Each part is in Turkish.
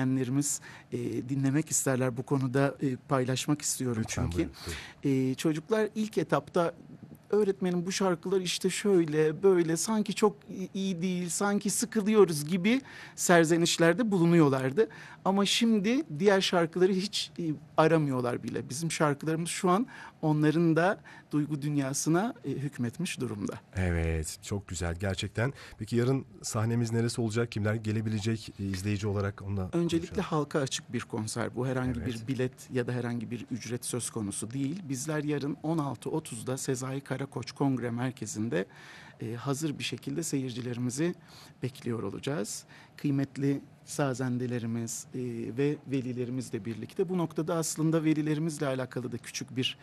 dinleyenlerimiz dinlemek isterler. Bu konuda paylaşmak istiyorum Lütfen, çünkü. buyurun. Çocuklar ilk etapta öğretmenim bu şarkılar işte şöyle böyle sanki çok iyi değil, sanki sıkılıyoruz gibi serzenişlerde bulunuyorlardı. Ama şimdi diğer şarkıları hiç aramıyorlar bile. Bizim şarkılarımız şu an onların da duygu dünyasına hükmetmiş durumda. Evet, çok güzel gerçekten. Peki yarın sahnemiz neresi olacak? Kimler gelebilecek izleyici olarak? Onunla Öncelikle konuşalım. halka açık bir konser. Bu herhangi Evet. bir bilet ya da herhangi bir ücret söz konusu değil. Bizler yarın 16.30'da Sezai Karakoç Kongre Merkezi'nde hazır bir şekilde seyircilerimizi bekliyor olacağız. Kıymetli sazendelerimiz ve velilerimizle birlikte. Bu noktada aslında velilerimizle alakalı da küçük bir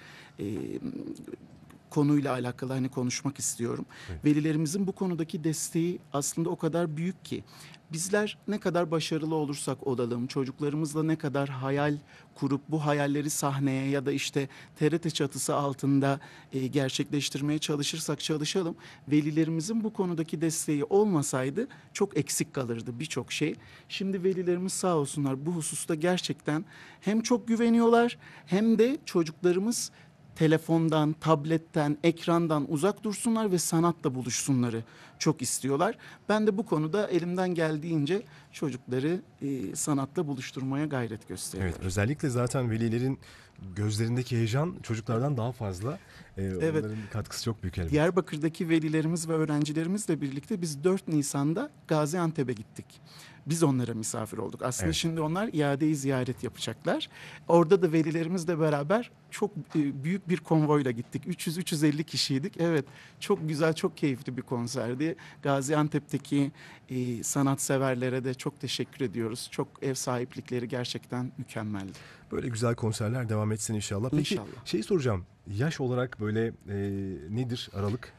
konuyla alakalı hani konuşmak istiyorum. Evet. Velilerimizin bu konudaki desteği aslında o kadar büyük ki bizler ne kadar başarılı olursak olalım, çocuklarımızla ne kadar hayal kurup bu hayalleri sahneye ya da işte TRT çatısı altında gerçekleştirmeye çalışırsak çalışalım, velilerimizin bu konudaki desteği olmasaydı çok eksik kalırdı birçok şey. Şimdi velilerimiz sağ olsunlar bu hususta gerçekten hem çok güveniyorlar hem de çocuklarımız telefondan, tabletten, ekrandan uzak dursunlar ve sanatla buluşsunları çok istiyorlar. Ben de bu konuda elimden geldiğince çocukları sanatla buluşturmaya gayret gösteriyorum. Evet, özellikle zaten velilerin gözlerindeki heyecan çocuklardan daha fazla. Evet. Onların katkısı çok büyük elbette. Diyarbakır'daki velilerimiz ve öğrencilerimizle birlikte biz 4 Nisan'da Gaziantep'e gittik. Biz onlara misafir olduk. Aslında Evet. şimdi onlar iadeyi ziyaret yapacaklar. Orada da velilerimizle beraber çok büyük bir konvoyla gittik. 300-350 kişiydik. Evet, çok güzel, çok keyifli bir konserdi. Gaziantep'teki sanatseverlere de çok teşekkür ediyoruz. Çok ev sahiplikleri gerçekten mükemmeldi. Böyle güzel konserler devam etsin inşallah. Peki İnşallah. şeyi soracağım. Yaş olarak böyle nedir aralık?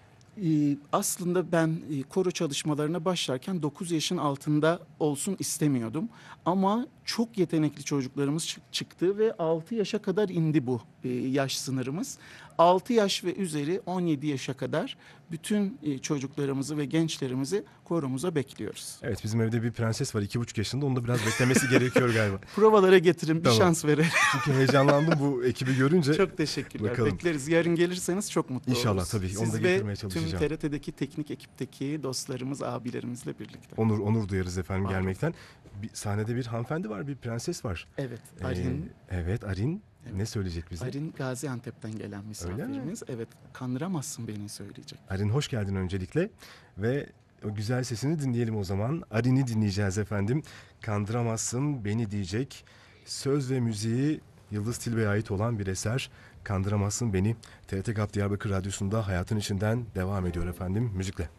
Aslında ben koro çalışmalarına başlarken 9 yaşın altında olsun istemiyordum. Ama çok yetenekli çocuklarımız çıktı ve 6 yaşa kadar indi bu yaş sınırımız. 6 yaş ve üzeri 17 yaşa kadar bütün çocuklarımızı ve gençlerimizi koromuza bekliyoruz. Evet, bizim evde bir prenses var 2,5 yaşında. Onu da biraz beklemesi gerekiyor galiba. Provalara getirin, bir Tamam. şans verelim. Çünkü heyecanlandım bu ekibi görünce. Çok teşekkürler. Bakalım. Bekleriz. Yarın gelirseniz çok mutlu İnşallah, oluruz. tabii. Onu da Siz getirmeye ve çalışacağım. tüm TRT'deki teknik ekipteki dostlarımız, abilerimizle birlikte. Onur duyarız efendim Var. gelmekten. Sahnede bir hanımefendi var, bir prenses var. Evet, Arin. Evet, Arin. Evet. Ne söyleyecek bize? Arin Gaziantep'ten gelen misafirimiz. Evet, kandıramazsın beni söyleyecek. Arin hoş geldin öncelikle ve o güzel sesini dinleyelim o zaman. Arin'i dinleyeceğiz efendim. Kandıramazsın beni diyecek. Söz ve müziği Yıldız Tilbe'ye ait olan bir eser. Kandıramazsın beni. TRT GAP Diyarbakır Radyosu'nda hayatın içinden devam ediyor efendim müzikle.